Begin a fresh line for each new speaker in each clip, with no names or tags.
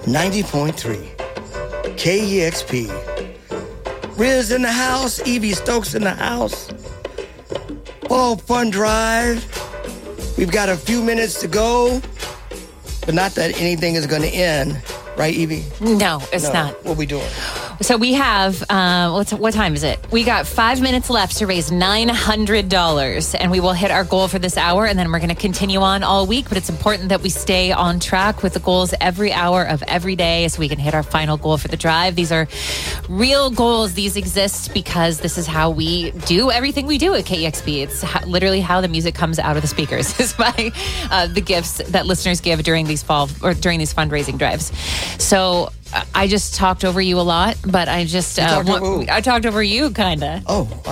90.3 KEXP. Riz in the house. Evie Stokes in the house. Fall Fun Drive. We've got a few minutes to go, but not that anything is going to end. Right, Evie?
No, it's not.
What are we doing?
So we have, what time is it? We got 5 minutes left to raise $900, and we will hit our goal for this hour, and then we're going to continue on all week. But it's important that we stay on track with the goals every hour of every day so we can hit our final goal for the drive. These are real goals. These exist because this is how we do everything we do at KEXP. It's literally how the music comes out of the speakers is by the gifts that listeners give during these fundraising drives. So I just talked over you a lot, but I just I talked over you, kind of.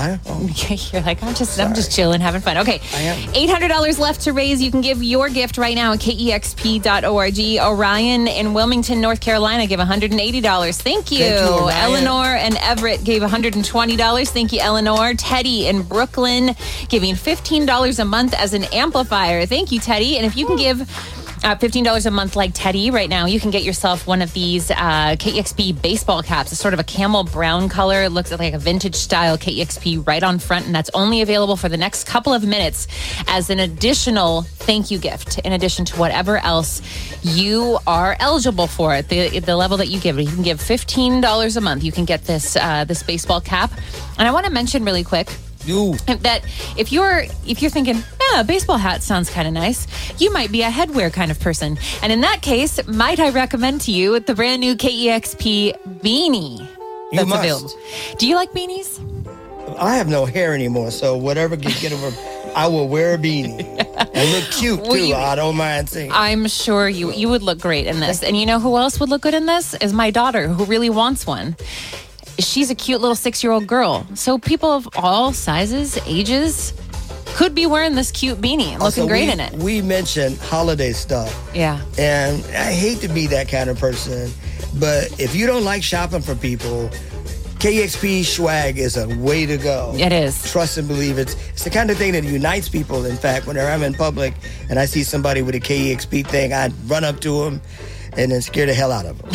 You're like, I'm just chilling, having fun. Okay,
I am.
$800 left to raise. You can give your gift right now at KEXP.org. Orion in Wilmington, North Carolina, give $180. Thank you. Eleanor and Everett gave $120. Thank you, Eleanor. Teddy in Brooklyn giving $15 a month as an amplifier. Thank you, Teddy. And if you can give $15 a month like Teddy right now, you can get yourself one of these KEXP baseball caps. It's sort of a camel brown color. It looks like a vintage style KEXP right on front, and that's only available for the next couple of minutes as an additional thank you gift in addition to whatever else you are eligible for at the level that you give. You can give $15 a month. You can get this baseball cap. And I want to mention really quick that if you're thinking, a baseball hat sounds kind of nice, you might be a headwear kind of person. And in that case, might I recommend to you the brand new KEXP beanie that's available. Do you like beanies?
I have no hair anymore, so whatever get over, I will wear a beanie and look cute too. I don't mind seeing.
I'm sure you would look great in this. And you know who else would look good in this? Is my daughter, who really wants one. She's a cute little 6-year-old girl. So people of all sizes, ages, could be wearing this cute beanie and looking great in it.
We mentioned holiday stuff.
Yeah.
And I hate to be that kind of person, but if you don't like shopping for people, KEXP swag is a way to go.
It is.
Trust and believe. It's the kind of thing that unites people. In fact, whenever I'm in public and I see somebody with a KEXP thing, I run up to them and then scare the hell out of them.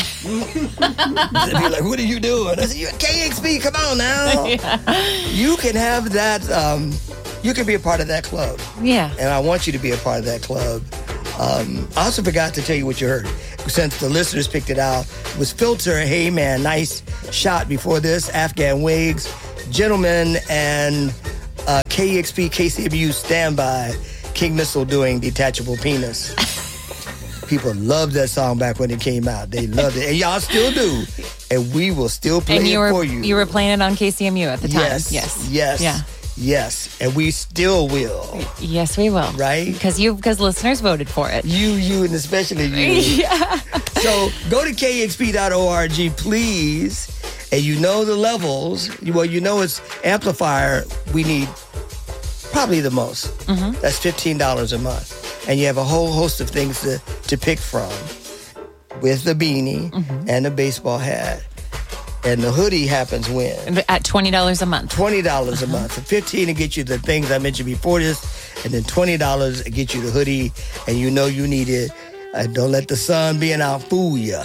They'd be like, what are you doing? I said, you're KEXP, come on now. Yeah. You can have that, you can be a part of that club.
Yeah.
And I want you to be a part of that club. I also forgot to tell you what you heard. Since the listeners picked it out, it was Filter, Hey Man, nice shot before this, Afghan Wigs, Gentlemen, and KEXP, KCMU Standby, King Missile doing Detachable Penis. People loved that song back when it came out. They loved it. And y'all still do. And we will still play it for you.
You were playing it on KCMU at the time.
Yes.
Yeah.
Yes. And we still will.
Yes, we will.
Right?
Because listeners voted for it.
You, and especially you.
Yeah.
So go to KEXP.org, please. And you know the levels. Well, you know it's amplifier. We need probably the most. Mm-hmm. That's $15 a month. And you have a whole host of things to pick from with the beanie and the baseball hat. And the hoodie happens when?
At $20 a month.
$20 a month. So $15 to get you the things I mentioned before this, and then $20 to get you the hoodie, and you know you need it. Don't let the sun being out fool you.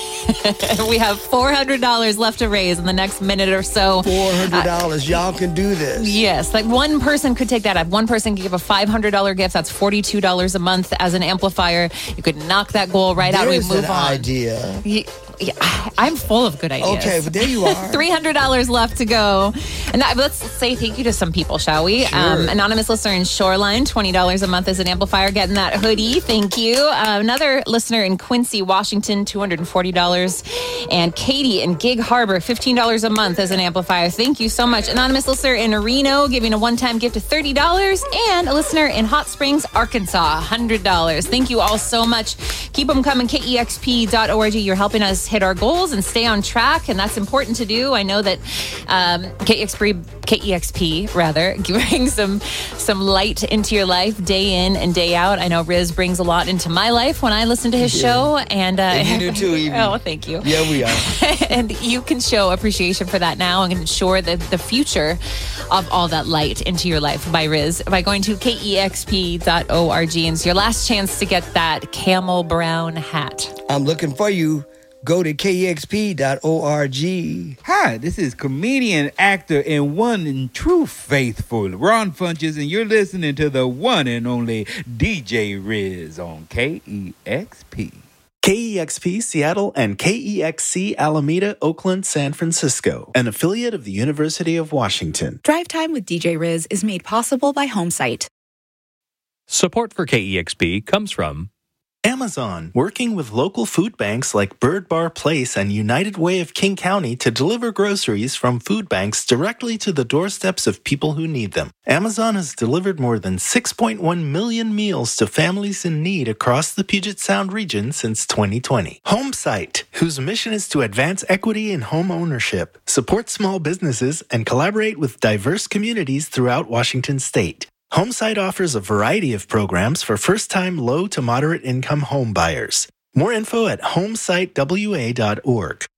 We have $400 left to raise in the next minute or so.
$400. Y'all can do this.
Yes. Like one person could take that up. One person could give a $500 gift. That's $42 a month as an amplifier. You could knock that goal right out. We move on.
Idea.
Yeah, I'm full of good ideas.
Okay, but there you are.
$300 left to go. And let's say thank you to some people, shall we?
Sure.
Anonymous listener in Shoreline, $20 a month as an amplifier, getting that hoodie. Thank you. Another listener in Quincy, Washington, $240. And Katie in Gig Harbor, $15 a month as an amplifier. Thank you so much. Anonymous listener in Reno, giving a one-time gift of $30. And a listener in Hot Springs, Arkansas, $100. Thank you all so much. Keep them coming, KEXP.org. You're helping us hit our goals and stay on track, and that's important to do. I know that KEXP brings some light into your life day in and day out. I know Riz brings a lot into my life when I listen to his show, and
you do too, Evie.
Oh, thank you.
Yeah, we are.
And you can show appreciation for that now and ensure that the future of all that light into your life by Riz by going to KEXP.org. And it's your last chance to get that camel brown hat.
I'm looking for you. go to KEXP.org.
Hi, this is comedian, actor, and one and true faithful Ron Funches, and you're listening to the one and only DJ Riz on KEXP.
KEXP Seattle and KEXC Alameda, Oakland, San Francisco, an affiliate of the University of Washington.
Drive Time with DJ Riz is made possible by Homesite.
Support for KEXP comes from
Amazon, working with local food banks like Bird Bar Place and United Way of King County to deliver groceries from food banks directly to the doorsteps of people who need them. Amazon has delivered more than 6.1 million meals to families in need across the Puget Sound region since 2020. Homesite, whose mission is to advance equity in home ownership, support small businesses, and collaborate with diverse communities throughout Washington state. Homesite offers a variety of programs for first-time low to moderate income home buyers. More info at homesitewa.org.